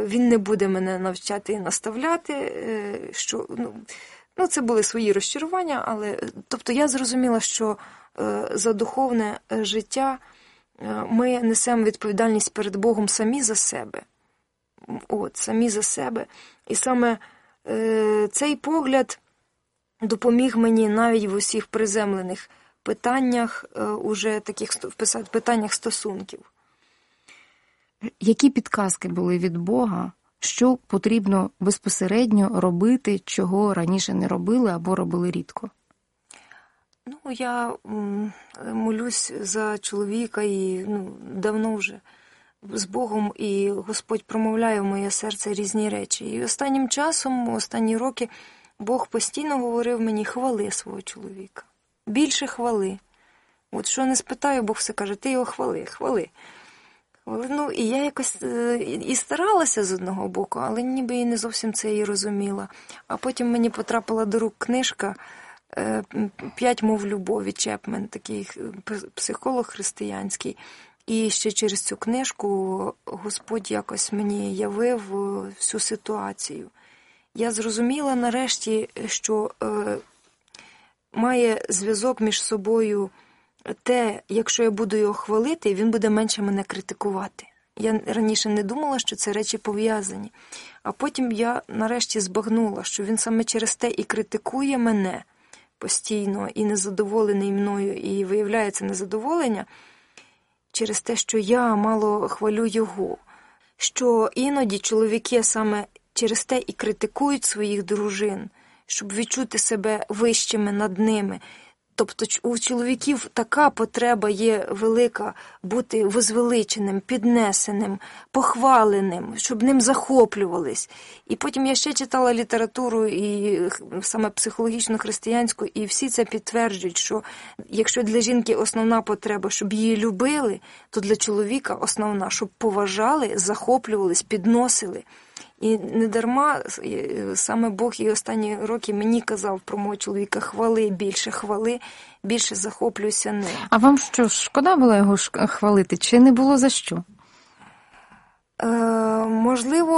він не буде мене навчати і наставляти, що, це були свої розчарування, але, тобто я зрозуміла, що за духовне життя ми несемо відповідальність перед Богом самі за себе. Самі за себе. І саме цей погляд допоміг мені навіть в усіх приземлених питаннях, уже таких питаннях стосунків. Які підказки були від Бога, що потрібно безпосередньо робити, чого раніше не робили або робили рідко? Я молюсь за чоловіка і давно вже з Богом, і Господь промовляє в моє серце різні речі. І останнім часом, останні роки, Бог постійно говорив мені: хвали свого чоловіка. Більше хвали. Що не спитаю, Бог все каже: ти його хвали. І я якось і старалася з одного боку, але ніби і не зовсім це і розуміла. А потім мені потрапила до рук книжка «5 мов любові» Чепмен, такий психолог християнський. І ще через цю книжку Господь якось мені явив всю ситуацію. Я зрозуміла нарешті, що має зв'язок між собою те, якщо я буду його хвалити, він буде менше мене критикувати. Я раніше не думала, що це речі пов'язані. А потім я нарешті збагнула, що він саме через те і критикує мене постійно, і незадоволений мною, і виявляється незадоволення через те, що я мало хвалю його. Що іноді чоловіки саме через те і критикують своїх дружин, щоб відчути себе вищими над ними. Тобто у чоловіків така потреба є велика бути возвеличеним, піднесеним, похваленим, щоб ним захоплювались. І потім я ще читала літературу, і саме психологічну, християнську, і всі це підтверджують, що якщо для жінки основна потреба, щоб її любили, то для чоловіка основна, щоб поважали, захоплювались, підносили. І недарма саме Бог і останні роки мені казав про мого чоловіка: хвали, більше захоплюйся ним. А вам що, шкода було його хвалити, чи не було за що? Можливо,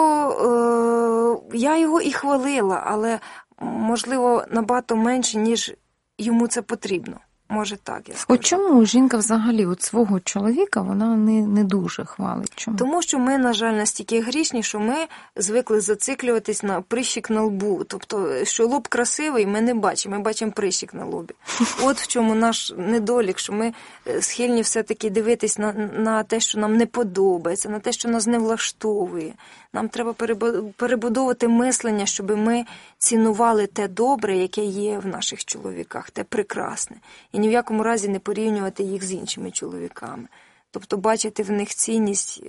я його і хвалила, але, можливо, набагато менше, ніж йому це потрібно. Може так, я скажу. Чому жінка взагалі свого чоловіка вона не дуже хвалить? Чому? Тому що ми, на жаль, настільки грішні, що ми звикли зациклюватись на прищик на лбу. Тобто, що лоб красивий, ми не бачимо, ми бачимо прищик на лобі. От в чому наш недолік, що ми схильні все-таки дивитись на те, що нам не подобається, на те, що нас не влаштовує. Нам треба перебудовувати мислення, щоб ми цінували те добре, яке є в наших чоловіках, те прекрасне. І ні в якому разі не порівнювати їх з іншими чоловіками. Тобто бачити в них цінність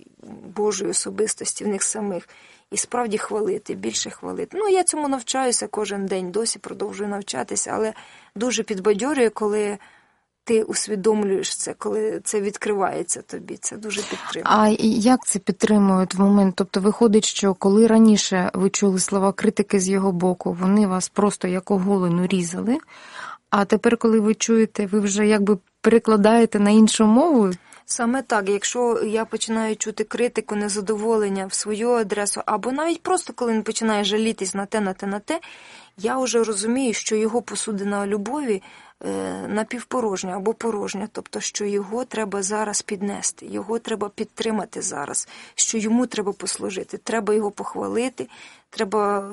Божої особистості, в них самих. І справді хвалити, більше хвалити. Я цьому навчаюся кожен день, досі продовжую навчатися, але дуже підбадьорює, коли ти усвідомлюєш це, коли це відкривається тобі. Це дуже підтримує. А як це підтримують в момент? Тобто виходить, що коли раніше ви чули слова критики з його боку, вони вас просто як оголену різали, а тепер, коли ви чуєте, ви вже якби перекладаєте на іншу мову? Саме так. Якщо я починаю чути критику, незадоволення в свою адресу, або навіть просто коли він починає жалітись на те, я вже розумію, що його посудина любові напівпорожня або порожня. Тобто, що його треба зараз піднести, його треба підтримати зараз, що йому треба послужити, треба його похвалити, треба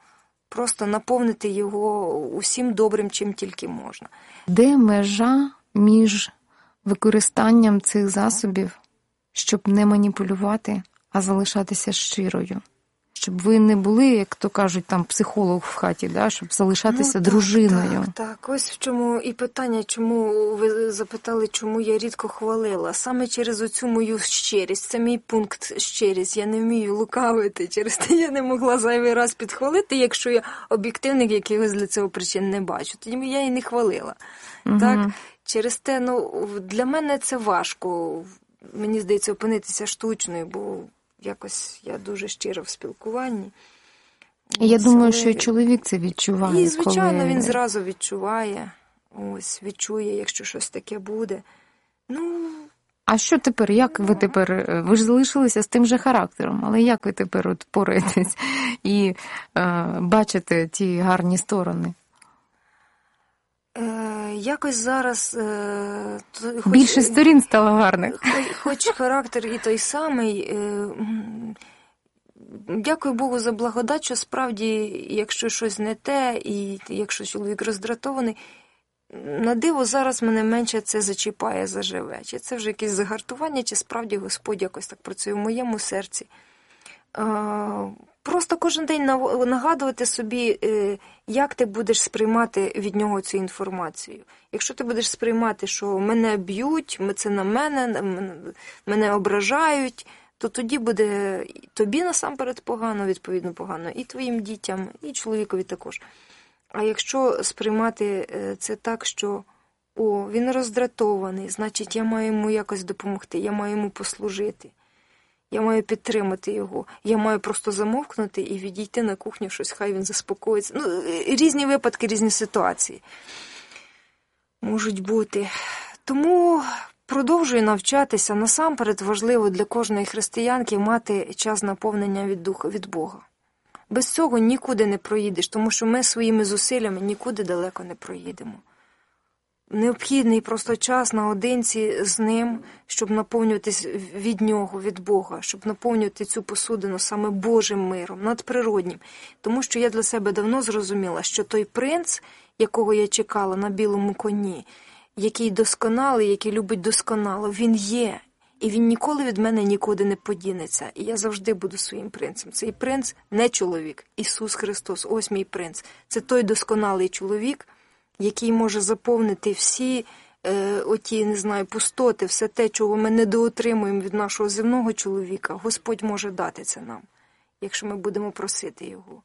просто наповнити його усім добрим, чим тільки можна. Де межа між використанням цих засобів, щоб не маніпулювати, а залишатися щирою? Щоб ви не були, як то кажуть, там психолог в хаті, да? Щоб залишатися дружиною. Так. Ось в чому і питання, чому ви запитали, чому я рідко хвалила. Саме через оцю мою щирість. Це мій пункт щирість. Я не вмію лукавити. Через те я не могла зайвий раз підхвалити, якщо я об'єктивних якихось для цього причин не бачу. Тоді я і не хвалила. Угу. Так? Через те, для мене це важко. Мені здається, опинитися штучною, бо якось я дуже щира в спілкуванні. Я думаю, що і чоловік це відчуває. І, звичайно, він зразу відчуває. Відчує, якщо щось таке буде. А що тепер? Як ви тепер? Ви ж залишилися з тим же характером, але як ви тепер от пораєтесь і бачите ті гарні сторони? Якось зараз... Більше сторін стало гарних. Хоч характер і той самий... Дякую Богу за благодать, що справді, якщо щось не те, і якщо чоловік роздратований, на диво зараз мене менше це зачіпає заживе. Чи це вже якесь загартування, чи справді Господь якось так працює в моєму серці. Просто кожен день нагадувати собі, як ти будеш сприймати від нього цю інформацію. Якщо ти будеш сприймати, що мене б'ють, це на мене ображають, то тоді буде тобі насамперед погано, відповідно погано, і твоїм дітям, і чоловікові також. А якщо сприймати це так, що він роздратований, значить я маю йому якось допомогти, я маю йому послужити, я маю підтримати його, я маю просто замовкнути і відійти на кухню, щось, хай він заспокоїться. Різні випадки, різні ситуації можуть бути. Тому... Продовжую навчатися. Насамперед важливо для кожної християнки мати час наповнення від Бога. Без цього нікуди не проїдеш, тому що ми своїми зусиллями нікуди далеко не проїдемо. Необхідний просто час наодинці з ним, щоб наповнюватись від нього, від Бога, щоб наповнювати цю посудину саме Божим миром, надприроднім. Тому що я для себе давно зрозуміла, що той принц, якого я чекала на білому коні, який досконалий, який любить досконало, він є. І він ніколи від мене нікуди не подінеться. І я завжди буду своїм принцем. Цей принц не чоловік. Ісус Христос, ось мій принц. Це той досконалий чоловік, який може заповнити всі пустоти, все те, чого ми недоотримуємо від нашого земного чоловіка. Господь може дати це нам, якщо ми будемо просити Його.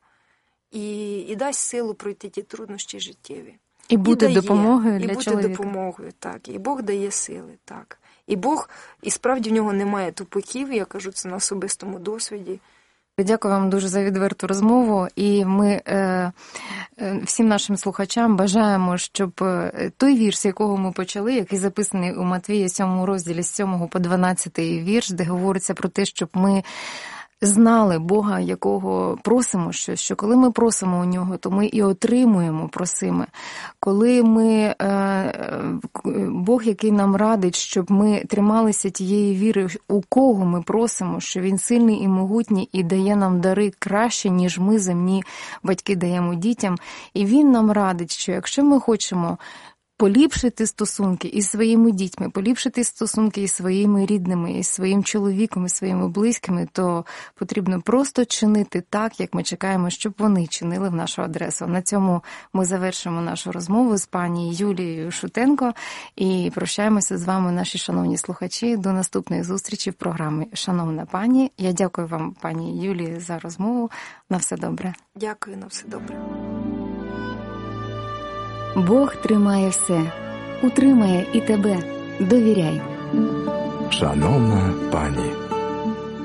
І дасть силу пройти ті труднощі життєві. І бути допомогою для чоловіка. І бути допомогою, так. І Бог дає сили, так. І Бог, і справді в нього немає тупиків, я кажу це на особистому досвіді. Дякую вам дуже за відверту розмову. І ми всім нашим слухачам бажаємо, щоб той вірш, з якого ми почали, який записаний у Матвія 7 розділі з 7 по 12 вірш, де говориться про те, щоб ми знали Бога, якого просимо щось, що коли ми просимо у нього, то ми і отримуємо просиме. Коли ми, Бог, який нам радить, щоб ми трималися тієї віри, у кого ми просимо, що він сильний і могутній і дає нам дари краще, ніж ми, земні батьки, даємо дітям. І він нам радить, що якщо ми хочемо поліпшити стосунки із своїми дітьми, поліпшити стосунки із своїми рідними, із своїм чоловіком, із своїми близькими, то потрібно просто чинити так, як ми чекаємо, щоб вони чинили в нашу адресу. На цьому ми завершимо нашу розмову з пані Юлією Шутенко і прощаємося з вами, наші шановні слухачі, до наступної зустрічі в програмі «Шановна пані». Я дякую вам, пані Юлії, за розмову. На все добре. Дякую, на все добре. Бог тримає все, утримає і тебе. Довіряй. Шановна пані.